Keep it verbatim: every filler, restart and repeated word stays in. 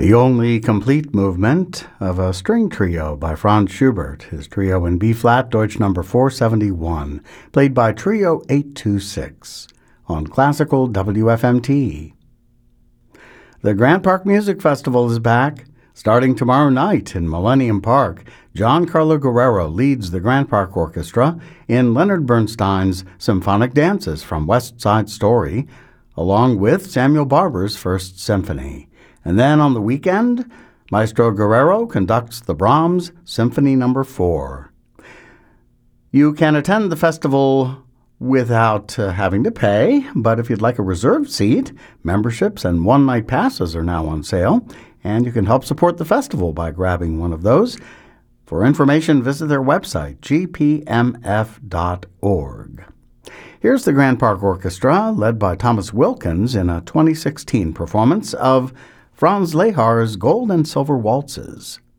The only complete movement of a string trio by Franz Schubert, his trio in B-flat, Deutsch number four seventy-one, played by Trio eight two six on Classical W F M T. The Grant Park Music Festival is back. Starting tomorrow night in Millennium Park, Giancarlo Guerrero leads the Grant Park Orchestra in Leonard Bernstein's Symphonic Dances from West Side Story, along with Samuel Barber's First Symphony. And then on the weekend, Maestro Guerrero conducts the Brahms Symphony number four. You can attend the festival without uh, having to pay, but if you'd like a reserved seat, memberships and one-night passes are now on sale, and you can help support the festival by grabbing one of those. For information, visit their website, g p m f dot org. Here's the Grant Park Orchestra, led by Thomas Wilkins in a twenty sixteen performance of Franz Lehar's Gold and Silver Waltzes.